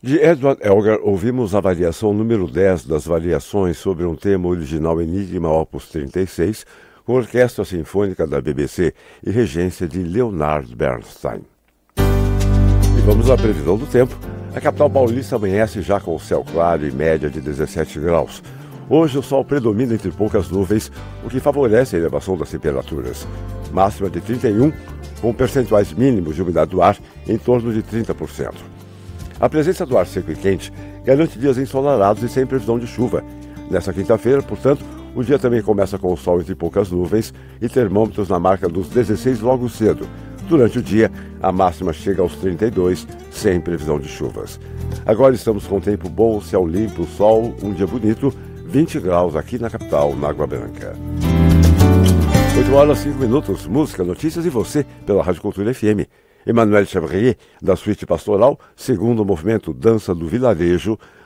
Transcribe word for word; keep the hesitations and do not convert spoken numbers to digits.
De Edward Elgar, ouvimos a variação número dez das variações sobre um tema original Enigma Opus trinta e seis, com a Orquestra Sinfônica da B B C e regência de Leonard Bernstein. E vamos à previsão do tempo. A capital paulista amanhece já com céu claro e média de dezessete graus. Hoje o sol predomina entre poucas nuvens, o que favorece a elevação das temperaturas. Máxima de trinta e um, com percentuais mínimos de umidade do ar em torno de trinta por cento. A presença do ar seco e quente garante dias ensolarados e sem previsão de chuva. Nesta quinta-feira, portanto, o dia também começa com o sol entre poucas nuvens e termômetros na marca dos dezesseis logo cedo. Durante o dia, a máxima chega aos trinta e dois, sem previsão de chuvas. Agora estamos com tempo bom, céu limpo, sol, um dia bonito, vinte graus aqui na capital, na Água Branca. oito horas e cinco minutos, música, notícias e você pela Rádio Cultura F M. Emmanuel Chevrier, da Suíte Pastoral, segundo o movimento Dança do Vilarejo,